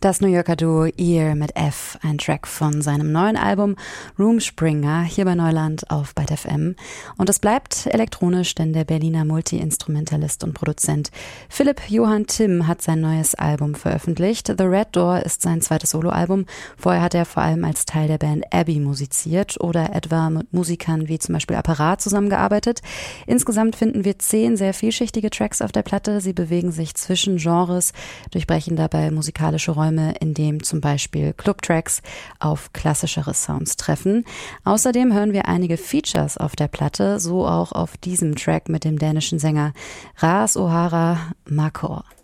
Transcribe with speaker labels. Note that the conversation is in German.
Speaker 1: Das New Yorker Duo Ear mit F, ein Track von seinem neuen Album Rumspringa, hier bei Neuland auf Byte FM. Und es bleibt elektronisch, denn der Berliner Multi-Instrumentalist und Produzent Philipp Johann Timm hat sein neues Album veröffentlicht. The Red Door ist sein zweites Soloalbum. Vorher hat er vor allem als Teil der Band Abbey musiziert oder etwa mit Musikern wie zum Beispiel Apparat zusammengearbeitet. Insgesamt finden wir 10 sehr vielschichtige Tracks auf der Platte. Sie bewegen sich zwischen Genres, durchbrechen dabei musikalische Räume, in dem zum Beispiel Clubtracks auf klassischere Sounds treffen. Außerdem hören wir einige Features auf der Platte, so auch auf diesem Track mit dem dänischen Sänger Ras O'Hara Makor.